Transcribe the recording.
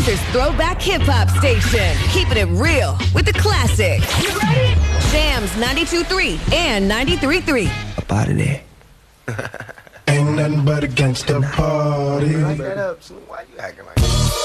Windsor's throwback hip-hop station. Keeping it real with the classics. You ready? Jams 92.3 and 93.3. Up out of there. Ain't nothing but a gangsta party. Why you acting like that?